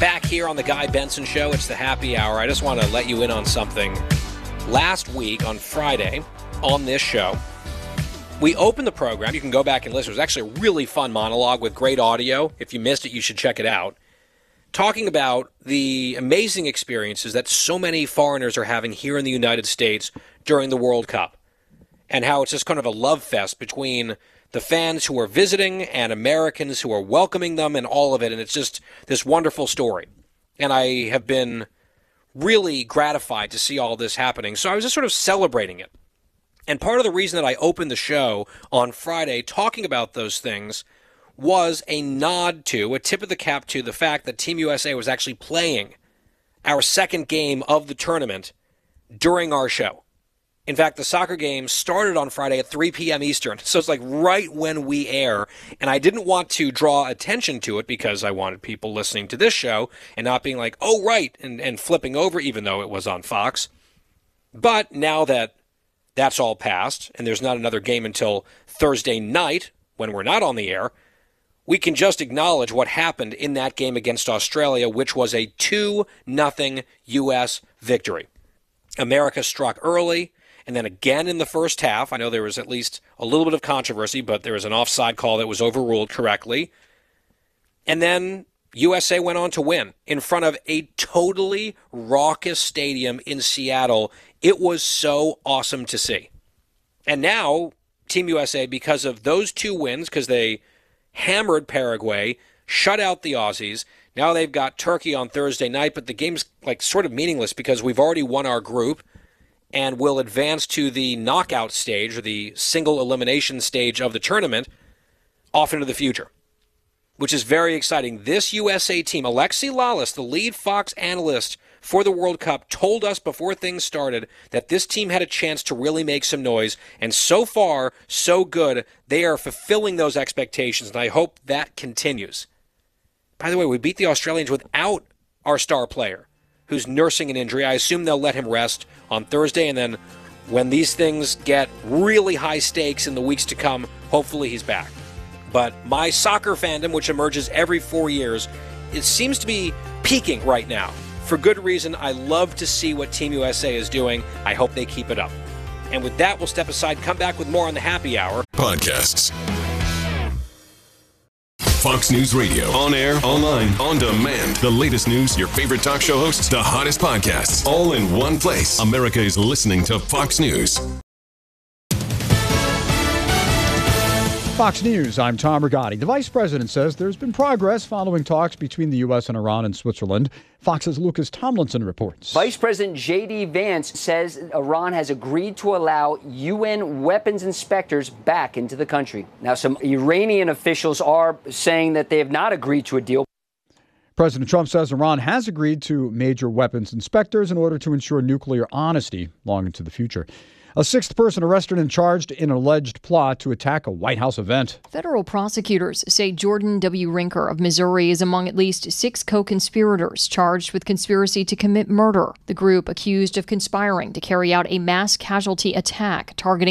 Back here on the Guy Benson Show, it's the happy hour. I just want to let you in on something. Last week, on Friday, on this show, we opened the program. You can go back and listen. It was actually a really fun monologue with great audio. If you missed it, you should check it out. Talking about the amazing experiences that so many foreigners are having here in the United States during the World Cup, and how it's just kind of a love fest between the fans who are visiting and Americans who are welcoming them and all of it, and it's just this wonderful story. And I have been really gratified to see all this happening, so I was just sort of celebrating it. And part of the reason that I opened the show on Friday talking about those things was a nod to, a tip of the cap to, the fact that Team USA was actually playing our second game of the tournament during our show. In fact, the soccer game started on Friday at 3 p.m. Eastern, so it's like right when we air, and I didn't want to draw attention to it because I wanted people listening to this show and not being like, oh, right, and flipping over, even though it was on Fox. But now that that's all passed, and there's not another game until Thursday night, when we're not on the air, we can just acknowledge what happened in that game against Australia, which was a 2-0 U.S. victory. America struck early, and then again in the first half. I know there was at least a little bit of controversy, but there was an offside call that was overruled correctly. And then USA went on to win in front of a totally raucous stadium in Seattle. It was so awesome to see. And now, Team USA, because of those two wins, because they hammered Paraguay, shut out the Aussies, now they've got Turkey on Thursday night, but the game's like sort of meaningless because we've already won our group and will advance to the knockout stage, or the single elimination stage of the tournament, off into the future, which is very exciting. This USA team, Alexi Lalas, the lead Fox analyst for the World Cup, told us before things started that this team had a chance to really make some noise, and so far, so good. They are fulfilling those expectations, and I hope that continues. By the way, we beat the Australians without our star player, who's nursing an injury. I assume they'll let him rest on Thursday, and then when these things get really high stakes in the weeks to come, hopefully he's back. But my soccer fandom, which emerges every 4 years, it seems to be peaking right now. For good reason. I love to see what Team USA is doing. I hope they keep it up. And with that, we'll step aside, come back with more on the Happy Hour. Podcasts. Fox News Radio. On air, online, on demand. The latest news, your favorite talk show hosts, the hottest podcasts, all in one place. America is listening to Fox News. Fox News, I'm Tom Rigotti. The vice president says there's been progress following talks between the U.S. and Iran and Switzerland. Fox's Lucas Tomlinson reports. Vice President J.D. Vance says Iran has agreed to allow UN weapons inspectors back into the country. Now, some Iranian officials are saying that they have not agreed to a deal. President Trump says Iran has agreed to major weapons inspectors in order to ensure nuclear honesty long into the future. A sixth person arrested and charged in an alleged plot to attack a White House event. Federal prosecutors say Jordan W. Rinker of Missouri is among at least 6 co-conspirators charged with conspiracy to commit murder. The group accused of conspiring to carry out a mass casualty attack targeting